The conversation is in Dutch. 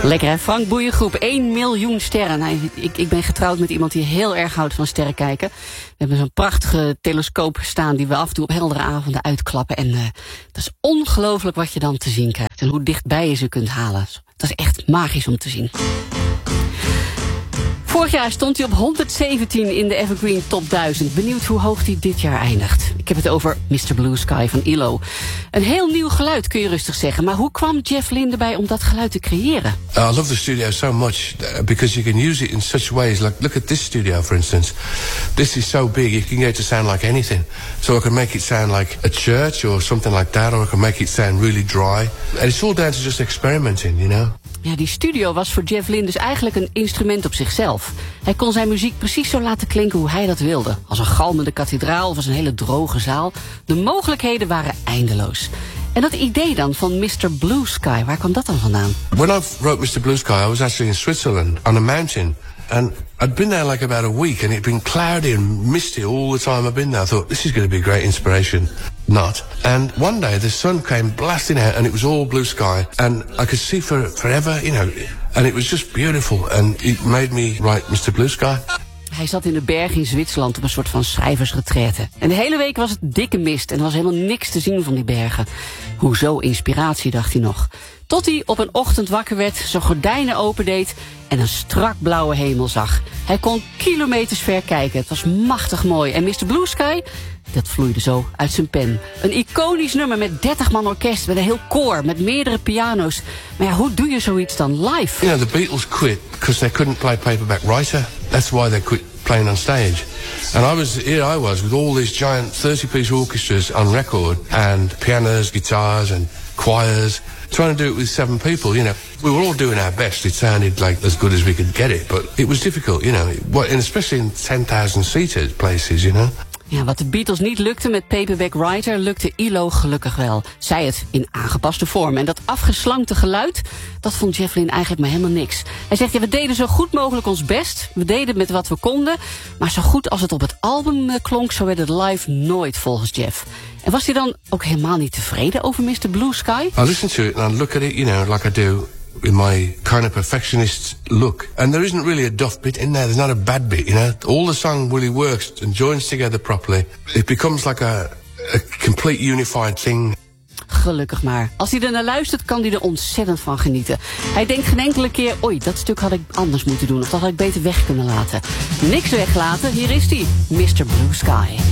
Lekker hè, Frank Boeiengroep, 1 miljoen sterren. Nou, ik ben getrouwd met iemand die heel erg houdt van sterren kijken. We hebben zo'n prachtige telescoop staan die we af en toe op heldere avonden uitklappen. En dat is ongelooflijk wat je dan te zien krijgt. En hoe dichtbij je ze kunt halen. Dat is echt magisch om te zien. Vorig jaar stond hij op 117 in de Evergreen Top 1000. Benieuwd hoe hoog hij dit jaar eindigt. Ik heb het over Mr. Blue Sky van ILO. Een heel nieuw geluid kun je rustig zeggen. Maar hoe kwam Jeff Lynne erbij om dat geluid te creëren? I love the studio so much because you can use it in such ways. Like, look at this studio, for instance. This is so big, you can get it to sound like anything. So I can make it sound like a church or something like that, or I can make it sound really dry. And it's all down to just experimenting, you know? Ja, die studio was voor Jeff Lynne dus eigenlijk een instrument op zichzelf. Hij kon zijn muziek precies zo laten klinken hoe hij dat wilde. Als een galmende kathedraal of als een hele droge zaal. De mogelijkheden waren eindeloos. En dat idee dan van Mr. Blue Sky, waar kwam dat dan vandaan? When I wrote Mr. Blue Sky, I was actually in Switzerland on a mountain. And I'd been there like about a week, and it'd been cloudy and misty all the time I've been there. I thought, this is going to be a great inspiration. Not. And one day the sun came blasting out, and it was all blue sky, and I could see forever, you know, and it was just beautiful, and it made me write Mr. Blue Sky. Hij zat in de bergen in Zwitserland op een soort van schrijversretraite. En de hele week was het dikke mist en er was helemaal niks te zien van die bergen. Hoezo inspiratie, dacht hij nog. Tot hij op een ochtend wakker werd, zijn gordijnen opendeed en een strak blauwe hemel zag. Hij kon kilometers ver kijken, het was machtig mooi. En Mr. Blue Sky, dat vloeide zo uit zijn pen. Een iconisch nummer met 30 man orkest, met een heel koor, met meerdere piano's. Maar ja, hoe doe je zoiets dan live? You know, the Beatles quit because they couldn't play Paperback Writer. That's why they quit playing on stage. And here I was with all these giant 30-piece orchestras on record, and pianos, guitars and choirs, trying to do it with 7 people, you know. We were all doing our best. It sounded like as good as we could get it, but it was difficult, you know. And especially in 10,000-seater places, you know. Ja, wat de Beatles niet lukte met Paperback Writer, lukte ILO gelukkig wel. Zij het in aangepaste vorm. En dat afgeslankte geluid, dat vond Jeff Lynne eigenlijk maar helemaal niks. Hij zegt, ja, we deden zo goed mogelijk ons best. We deden met wat we konden. Maar zo goed als het op het album klonk, zo werd het live nooit volgens Jeff. En was hij dan ook helemaal niet tevreden over Mr. Blue Sky? I listen to it and I look at it, you know, like I do with my kind of perfectionist look. And there isn't really a duff bit in there. There's not a bad bit, you know. All the song really works and joins together properly. It becomes like a complete unified thing. Gelukkig maar. Als hij er naar luistert, kan hij er ontzettend van genieten. Hij denkt geen enkele keer, oei, dat stuk had ik anders moeten doen. Of dat had ik beter weg kunnen laten. Niks weglaten, hier is hij, Mr. Blue Sky.